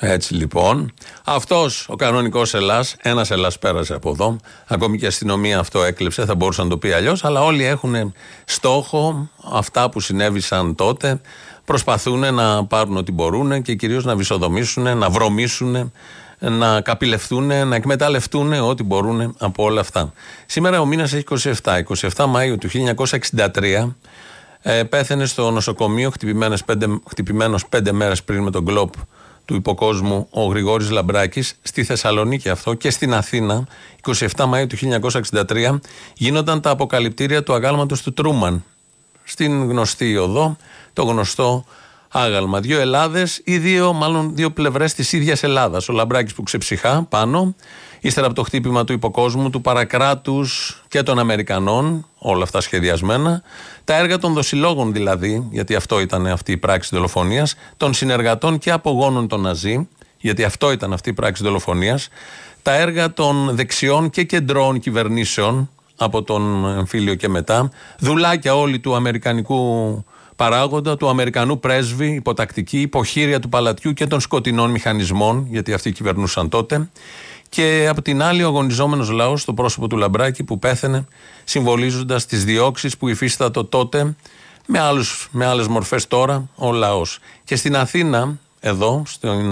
Έτσι λοιπόν, αυτός ο κανονικός Ελλάς, ένας Ελλάς πέρασε από εδώ, ακόμη και η αστυνομία αυτό έκλεψε, θα μπορούσε να το πει αλλιώς, αλλά όλοι έχουν στόχο αυτά που συνέβησαν τότε, προσπαθούν να πάρουν ό,τι μπορούν και κυρίως να βυσοδομήσουν, να βρωμήσουν, να καπηλευτούν, να εκμεταλλευτούν ό,τι μπορούν από όλα αυτά. Σήμερα ο μήνας έχει 27 Μάιου του 1963, πέθανε στο νοσοκομείο χτυπημένος 5 μέρες πριν με τον γκλόπ του υποκόσμου ο Γρηγόρης Λαμπράκης, στη Θεσσαλονίκη αυτό, και στην Αθήνα 27 Μαΐου του 1963 γίνονταν τα αποκαλυπτήρια του αγάλματος του Τρούμαν στην γνωστή οδό, το γνωστό άγαλμα. Δύο Ελλάδες ή δύο πλευρές της ίδιας Ελλάδας. Ο Λαμπράκης που ξεψυχά πάνω, ύστερα από το χτύπημα του υποκόσμου, του παρακράτους και των Αμερικανών, όλα αυτά σχεδιασμένα, τα έργα των δοσιλόγων δηλαδή, γιατί αυτό ήταν αυτή η πράξη δολοφονίας, των συνεργατών και απογόνων των Ναζί, γιατί αυτό ήταν αυτή η πράξη δολοφονίας, τα έργα των δεξιών και κεντρώων κυβερνήσεων από τον εμφύλιο και μετά, δουλάκια όλοι του αμερικανικού παράγοντα, του Αμερικανού πρέσβη, υποτακτική, υποχείρια του παλατιού και των σκοτεινών μηχανισμών, γιατί αυτοί κυβερνούσαν τότε. Και από την άλλη ο αγωνιζόμενος λαός στο πρόσωπο του Λαμπράκη που πέθανε, συμβολίζοντας τις διώξεις που υφίστατο τότε με άλλες μορφές τώρα ο λαός. Και στην Αθήνα, εδώ,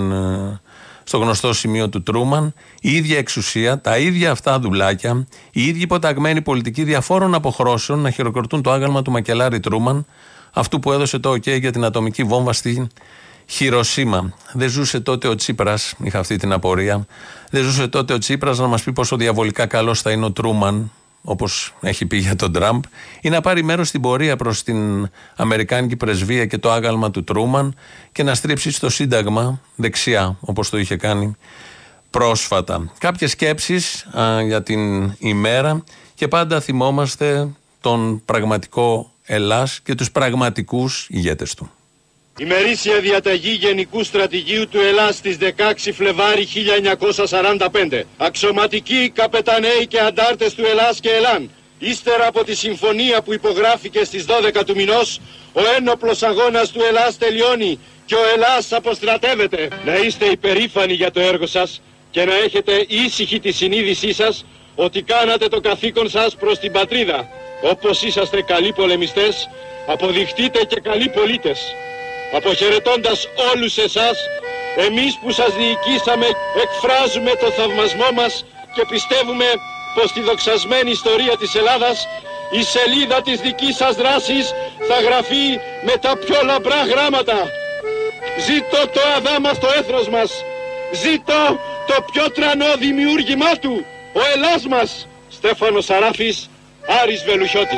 στο γνωστό σημείο του Τρούμαν, η ίδια εξουσία, τα ίδια αυτά δουλάκια, οι ίδιοι υποταγμένοι πολιτικοί διαφόρων αποχρώσεων να χειροκροτούν το άγαλμα του μακελάρη Τρούμαν, αυτού που έδωσε το OK για την ατομική βόμβα στην Χιροσίμα. Δεν ζούσε τότε ο Τσίπρας, είχα αυτή την απορία, δεν ζούσε τότε ο Τσίπρας να μας πει πόσο διαβολικά καλός θα είναι ο Τρούμαν, όπως έχει πει για τον Τραμπ, ή να πάρει μέρος στην πορεία προς την Αμερικάνικη πρεσβεία και το άγαλμα του Τρούμαν και να στρίψει στο Σύνταγμα δεξιά, όπως το είχε κάνει πρόσφατα. Κάποιες σκέψεις για την ημέρα και πάντα θυμόμαστε τον πραγματικό Ελλάς και τους πραγματικούς ηγέτες του. Ημερήσια διαταγή Γενικού Στρατηγίου του Ελλάς στις 16 Φλεβάρι 1945. Αξιωματικοί, καπεταναίοι και αντάρτες του Ελλάς και Ελλάν, ύστερα από τη συμφωνία που υπογράφηκε στις 12 του μηνός, ο ένοπλος αγώνας του Ελλάς τελειώνει και ο Ελλάς αποστρατεύεται. Να είστε υπερήφανοι για το έργο σας και να έχετε ήσυχη τη συνείδησή σας ότι κάνατε το καθήκον σας προς την πατρίδα. Όπως είσαστε καλοί πολεμιστές, αποδειχτείτε και καλοί πολίτες. Αποχαιρετώντας όλους εσάς, εμείς που σας διοικήσαμε εκφράζουμε το θαυμασμό μας και πιστεύουμε πως στη δοξασμένη ιστορία της Ελλάδας η σελίδα της δικής σας δράσης θα γραφεί με τα πιο λαμπρά γράμματα. Ζήτω το αδάμαστο έθνος μας, ζήτω το πιο τρανό δημιούργημά του, ο Ελλάς μας. Στέφανος Σαράφης, Άρης Βελουχιώτης.